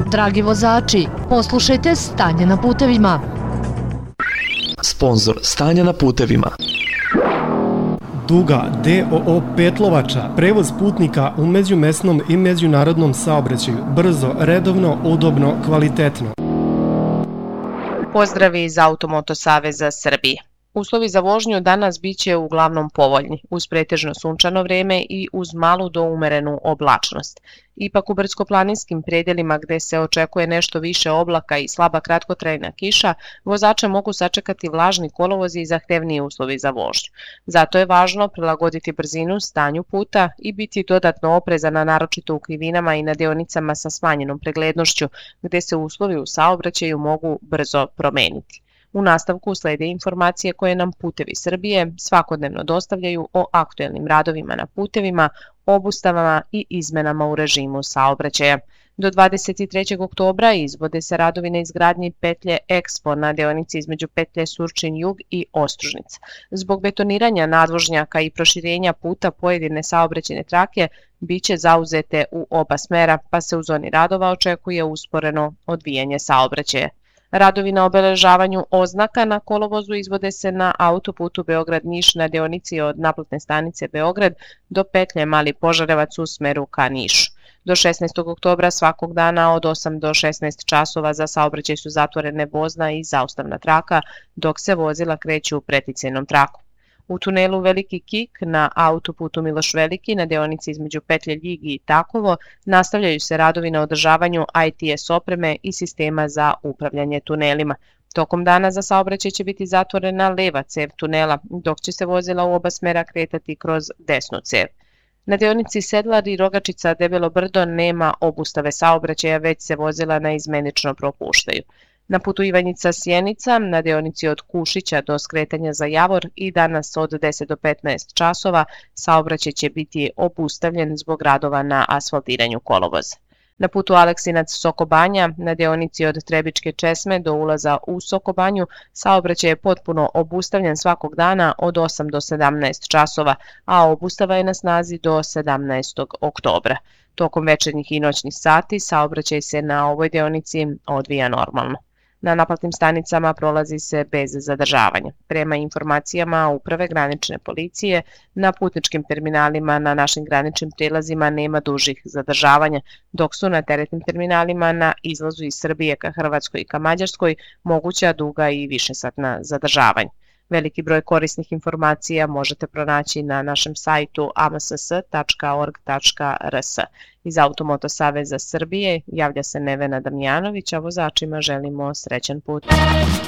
Dragi vozači, poslušajte Stanje na putevima. Sponzor Stanja na putevima. Duga DOO Petlovača, prevoz putnika u međumesnom i međunarodnom saobraćaju, brzo, redovno, udobno, kvalitetno. Pozdravi iz Automoto Saveza Srbije. Uslovi za vožnju danas biće uglavnom povoljni, uz pretežno sunčano vreme i uz malu do umerenu oblačnost. Ipak u brdsko-planinskim predelima gde se očekuje nešto više oblaka i slaba kratkotrajna kiša, vozače mogu sačekati vlažni kolovozi i zahtevniji uslovi za vožnju. Zato je važno prilagoditi brzinu stanju puta i biti dodatno oprezan, naročito u krivinama i na deonicama sa smanjenom preglednošću, gde se uslovi u saobraćaju mogu brzo promeniti. U nastavku slede informacije koje nam Putevi Srbije svakodnevno dostavljaju o aktuelnim radovima na putevima, obustavama i izmenama u režimu saobraćaja. Do 23. oktobra izvode se radovi na izgradnji petlje Expo na deonici između petlje Surčin-Jug i Ostružnica. Zbog betoniranja nadvožnjaka i proširenja puta pojedine saobraćajne trake biće zauzete u oba smera, pa se u zoni radova očekuje usporeno odvijanje saobraćaja. Radovi na obeležavanju oznaka na kolovozu izvode se na autoputu Beograd-Niš na deonici od naplatne stanice Beograd do petlje Mali Požarevac u smeru ka Nišu. Do 16. oktobra svakog dana od 8 do 16 časova za saobraćaj su zatvorene vozna i zaustavna traka, dok se vozila kreću preticajnom trakom. U tunelu Veliki Kik na autoputu Miloš Veliki na deonici između petlje Ljig i Takovo nastavljaju se radovi na održavanju ITS opreme i sistema za upravljanje tunelima. Tokom dana za saobraćaj će biti zatvorena leva cev tunela, dok će se vozila u oba smera kretati kroz desnu cev. Na deonici Sedlar i Rogačica Debelo Brdo nema obustave saobraćaja, već se vozila naizmenično propuštaju. Na putu Ivanjica-Sjenica, na deonici od Kušića do skretanja za Javor i danas od 10 do 15 časova saobraćaj će biti obustavljen zbog radova na asfaltiranju kolovoza. Na putu Aleksinac-Soko Banja, na deonici od Trebičke Česme do ulaza u Soko Banju, saobraćaj je potpuno obustavljen svakog dana od 8 do 17 časova, a obustava je na snazi do 17. oktobra. Tokom večernjih i noćnih sati saobraćaj se na ovoj deonici odvija normalno. Na naplatnim stanicama prolazi se bez zadržavanja. Prema informacijama Uprave granične policije, na putničkim terminalima na našim graničnim prelazima nema dužih zadržavanja, dok su na teretnim terminalima na izlazu iz Srbije ka Hrvatskoj i ka Mađarskoj moguća duga i višesatna zadržavanja. Veliki broj korisnih informacija možete pronaći na našem sajtu amss.org.rs. Iz Automoto Saveza Srbije javlja se Nevena Damjanović, a vozačima želimo srećan put.